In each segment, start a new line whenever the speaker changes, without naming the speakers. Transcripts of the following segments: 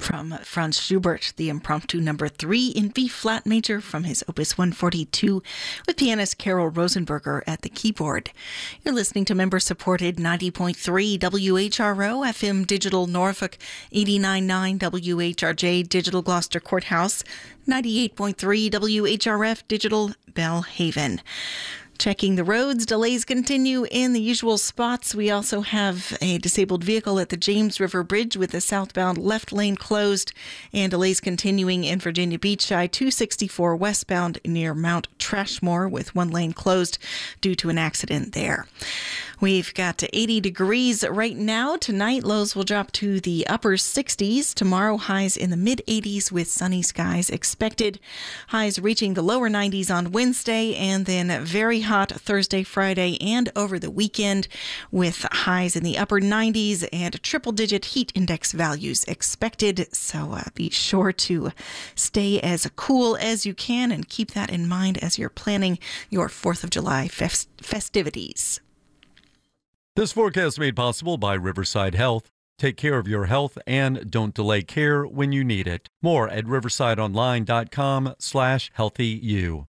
From Franz Schubert, the Impromptu Number 3 in B-flat major from his Opus 142, with pianist Carol Rosenberger at the keyboard. You're listening to member-supported 90.3 WHRO FM Digital Norfolk, 89.9 WHRJ Digital Gloucester Courthouse, 98.3 WHRF Digital Belhaven. Checking the roads, delays continue in the usual spots. We also have a disabled vehicle at the James River Bridge with the southbound left lane closed, and delays continuing in Virginia Beach I-264 westbound near Mount Trashmore with one lane closed due to an accident there. We've got to 80 degrees right now. Tonight, lows will drop to the upper 60s. Tomorrow, highs in the mid-80s with sunny skies expected. Highs reaching the lower 90s on Wednesday, and then very hot Thursday, Friday, and over the weekend with highs in the upper 90s and triple-digit heat index values expected. So be sure to stay as cool as you can and keep that in mind as you're planning your 4th of July festivities.
This forecast made possible by Riverside Health. Take care of your health and don't delay care when you need it. More at riversideonline.com/healthyu.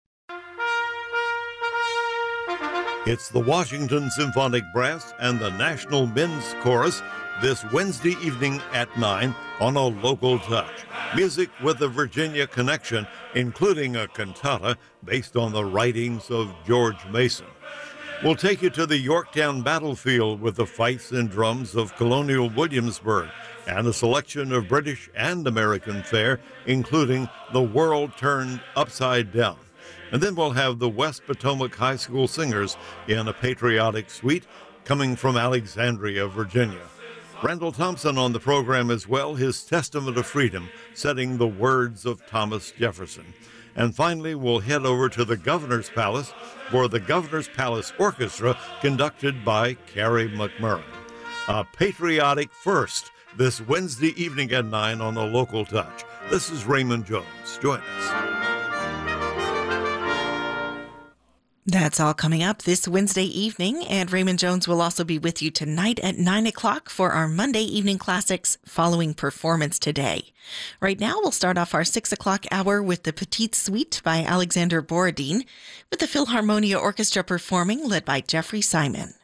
It's the Washington Symphonic Brass and the National Men's Chorus this Wednesday evening at 9 on A Local Touch. Music with a Virginia connection, including a cantata based on the writings of George Mason. We'll take you to the Yorktown battlefield with the fifes and drums of Colonial Williamsburg and a selection of British and American fare, including The World Turned Upside Down. And then we'll have the West Potomac High School Singers in a patriotic suite coming from Alexandria, Virginia. Randall Thompson on the program as well, his Testament of Freedom, setting the words of Thomas Jefferson. And finally, we'll head over to the Governor's Palace for the Governor's Palace Orchestra, conducted by Carrie McMurray. A patriotic first this Wednesday evening at 9 on A Local Touch. This is Raymond Jones. Join us.
That's all coming up this Wednesday evening, and Raymond Jones will also be with you tonight at 9 o'clock for our Monday Evening Classics following performance today. Right now, we'll start off our 6 o'clock hour with the Petite Suite by Alexander Borodin, with the Philharmonia Orchestra performing, led by Jeffrey Simon.